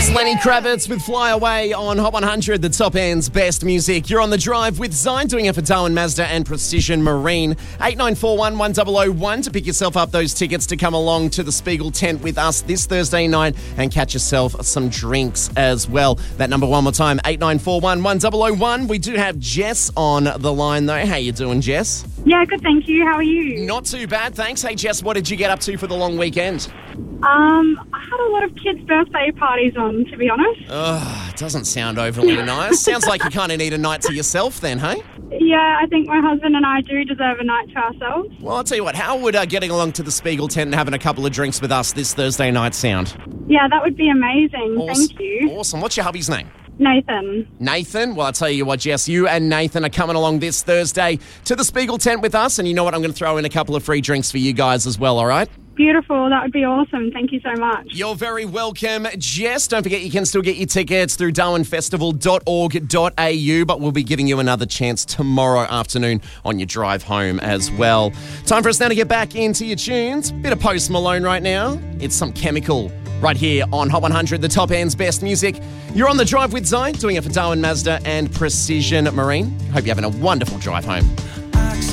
It's Lenny Kravitz with Fly Away on Hot 100, the top end's best music. You're on the drive with Zine, doing it for Darwin Mazda and Precision Marine. 8941 1001 to pick yourself up those tickets to come along to the Spiegel tent with us this Thursday night and catch yourself some drinks as well. That number one more time, 8941 1001. We do have Jess on the line though. How you doing, Jess? Yeah, good, thank you. How are you? Not too bad, thanks. Hey, Jess, what did you get up to for the long weekend? I had a lot of kids' birthday parties on, to be honest. It doesn't sound overly nice. Sounds like you kind of need a night to yourself then, hey? Yeah, I think my husband and I do deserve a night to ourselves. Well, I'll tell you what, how would getting along to the Spiegel tent and having a couple of drinks with us this Thursday night sound? Yeah, that would be amazing. Thank you. Awesome. What's your hubby's name? Nathan. Nathan? Well, I'll tell you what, Jess, you and Nathan are coming along this Thursday to the Spiegel tent with us, and you know what? I'm going to throw in a couple of free drinks for you guys as well, all right? Beautiful. That would be awesome. Thank you so much. You're very welcome, Jess. Don't forget you can still get your tickets through darwinfestival.org.au, but we'll be giving you another chance tomorrow afternoon on your drive home as well. Time for us now to get back into your tunes. Bit of Post Malone right now. It's some Chemical right here on Hot 100, the top end's best music. You're on the drive with Zine, doing it for Darwin Mazda and Precision Marine. Hope you're having a wonderful drive home.